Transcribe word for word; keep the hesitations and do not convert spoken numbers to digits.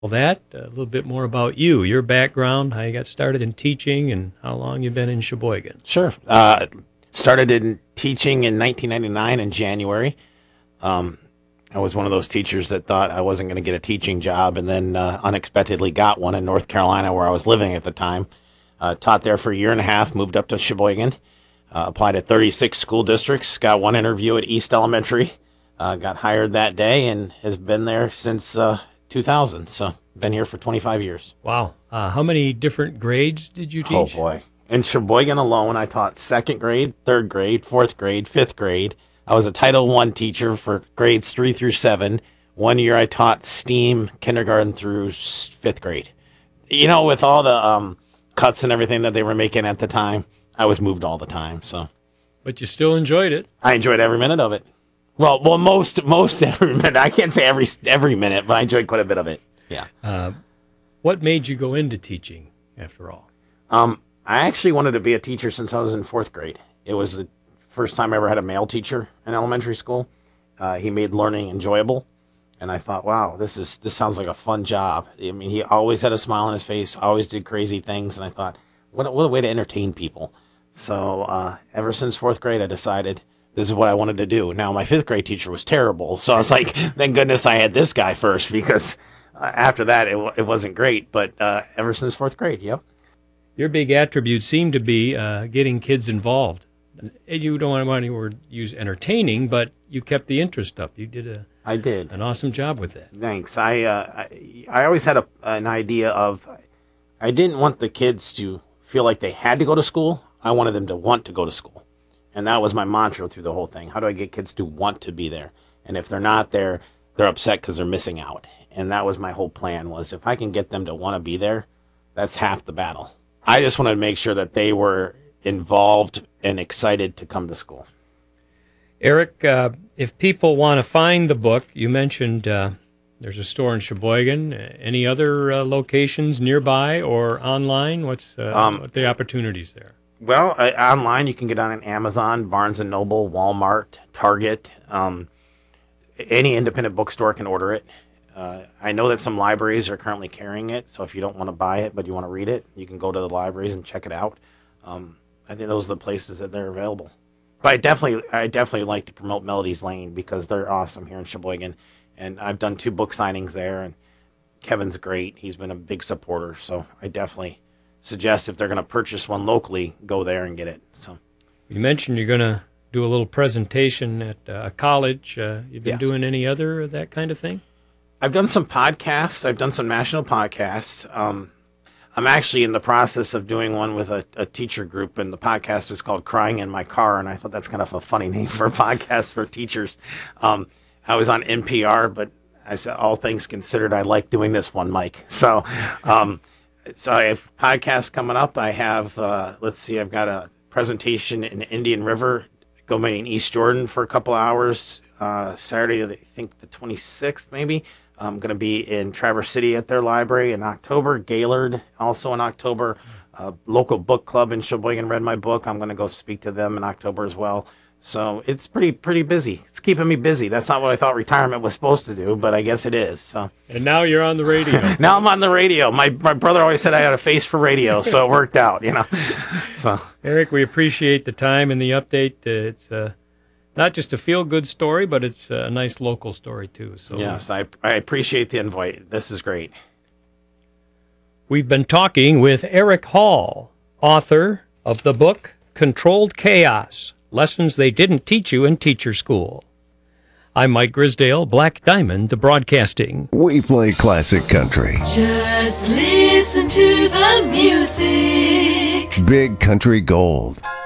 Well, that, a little bit more about you, your background, how you got started in teaching, and how long you've been in Sheboygan. Sure. Uh, started in teaching in nineteen ninety-nine in January. Um, I was one of those teachers that thought I wasn't going to get a teaching job, and then uh, unexpectedly got one in North Carolina, where I was living at the time. Uh, taught there for a year and a half, moved up to Sheboygan, uh, applied at thirty-six school districts, got one interview at East Elementary, uh, got hired that day, and has been there since uh, two thousand. So been here for twenty-five years. Wow. Uh, how many different grades did you teach? Oh, boy. In Sheboygan alone, I taught second grade, third grade, fourth grade, fifth grade. I was a Title One teacher for grades three through seven. One year I taught STEAM, kindergarten through fifth grade. You know, with all the um, cuts and everything that they were making at the time, I was moved all the time. So, but you still enjoyed it. I enjoyed every minute of it. Well, well, most most every minute. I can't say every every minute, but I enjoyed quite a bit of it. Yeah. Uh, what made you go into teaching, after all? Um, I actually wanted to be a teacher since I was in fourth grade. It was the first time I ever had a male teacher in elementary school. Uh, he made learning enjoyable, and I thought, wow, this is this sounds like a fun job. I mean, he always had a smile on his face, always did crazy things, and I thought, what a, what a way to entertain people. So uh, ever since fourth grade, I decided this is what I wanted to do. Now, my fifth grade teacher was terrible, so I was like, thank goodness I had this guy first, because uh, after that, it, it wasn't great. But uh, ever since fourth grade, yep. Your big attribute seemed to be uh, getting kids involved. You don't want to use entertaining, but you kept the interest up. You did a I did an awesome job with that. Thanks. I uh, I, I always had a, an idea of I didn't want the kids to feel like they had to go to school. I wanted them to want to go to school, and that was my mantra through the whole thing. How do I get kids to want to be there? And if they're not there, they're upset because they're missing out. And that was my whole plan, was if I can get them to want to be there, that's half the battle. I just wanted to make sure that they were involved and excited to come to school. Eric, uh, if people want to find the book, you mentioned uh, there's a store in Sheboygan. Uh, any other uh, locations nearby or online? What's uh, um, what the opportunities there? Well, uh, online you can get on Amazon, Barnes and Noble, Walmart, Target. Um, any independent bookstore can order it. Uh, I know that some libraries are currently carrying it, so if you don't want to buy it but you want to read it, you can go to the libraries and check it out. Um, I think those are the places that they're available. But I definitely, I definitely like to promote Melody's Lane because they're awesome here in Sheboygan, and I've done two book signings there. And Kevin's great; he's been a big supporter. So I definitely suggest if they're going to purchase one locally, go there and get it. So you mentioned you're going to do a little presentation at uh, a college. Uh, you've been yes. doing any other of that kind of thing? I've done some podcasts. I've done some national podcasts. Um, I'm actually in the process of doing one with a, a teacher group, and the podcast is called Crying in My Car, and I thought that's kind of a funny name for a podcast for teachers. Um, I was on N P R, but I said, all things considered, I like doing this one, Mike. So, um, so I have podcasts coming up. I have, uh, let's see, I've got a presentation in Indian River, going in East Jordan for a couple hours, uh, Saturday, I think the twenty-sixth, maybe. I'm going to be in Traverse City at their library in October. Gaylord also in October. Uh, local book club in Sheboygan read my book. I'm going to go speak to them in October as well. So it's pretty pretty busy. It's keeping me busy. That's not what I thought retirement was supposed to do, but I guess it is. So. And now you're on the radio. Now I'm on the radio. My my brother always said I had a face for radio, so it worked out, you know. So Eric, we appreciate the time and the update. Uh, it's uh, not just a feel-good story, but it's a nice local story, too. So yes, I, I appreciate the invite. This is great. We've been talking with Eric Hall, author of the book Controlled Chaos, Lessons They Didn't Teach You in Teacher School. I'm Mike Grisdale, Black Diamond Broadcasting. We play classic country. Just listen to the music. Big Country Gold.